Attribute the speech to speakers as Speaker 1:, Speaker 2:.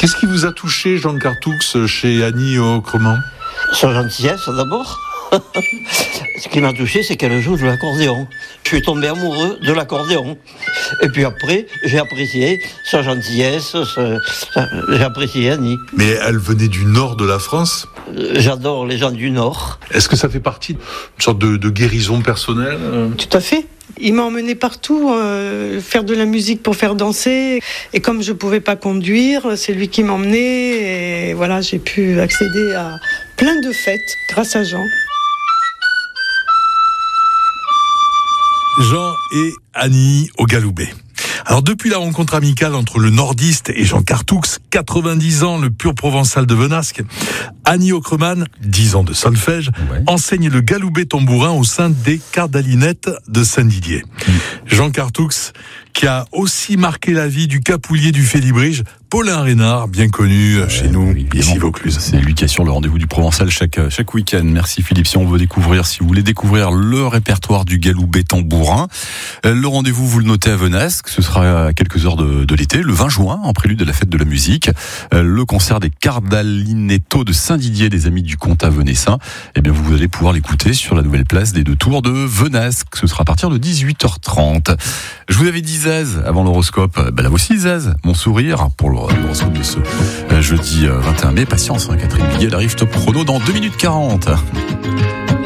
Speaker 1: Qu'est-ce qui vous a touché, Jean Cartoux, chez Annie Aukrman ?
Speaker 2: Sa gentillesse d'abord. Ce qui m'a touché, c'est qu'elle joue de l'accordéon. Je suis tombé amoureux de l'accordéon. Et puis après, j'ai apprécié sa gentillesse, j'ai apprécié Annie.
Speaker 1: Mais elle venait du nord de la France ?
Speaker 2: J'adore les gens du Nord.
Speaker 1: Est-ce que ça fait partie d'une sorte de guérison personnelle ?
Speaker 3: Tout à fait. Il m'a emmené partout, faire de la musique pour faire danser. Et comme je ne pouvais pas conduire, c'est lui qui m'emmenait. Et voilà, j'ai pu accéder à plein de fêtes grâce à Jean.
Speaker 1: Jean et Annie au Galoubet. Alors depuis la rencontre amicale entre le nordiste et Jean Cartoux, 90 ans, le pur provençal de Venasque, Annie Aukrman, 10 ans de solfège, enseigne le Galoubet tambourin au sein des Cardalinettes de Saint-Didier. Jean Cartoux, qui a aussi marqué la vie du capoulier du Félibrige, Paulin Reynard, bien connu chez nous, ici Vaucluse.
Speaker 4: C'est lui qui assure le rendez-vous du Provençal chaque week-end. Merci Philippe. Si vous voulez découvrir le répertoire du Galoubet tambourin, le rendez-vous, vous le notez à Venasque. Ce sera à quelques heures de l'été, le 20 juin, en prélude de la fête de la musique. Le concert des Cardalinetto de Saint-Didier, des amis du comte venessin. Eh bien, vous allez pouvoir l'écouter sur la nouvelle place des Deux Tours de Venasque. Ce sera à partir de 18h30. Je vous avais dit Zaz avant l'horoscope. La voici Zaz, mon sourire pour l'horoscope de ce jeudi 21 mai. Patience, Catherine Biguel arrive top chrono dans 2 minutes 40.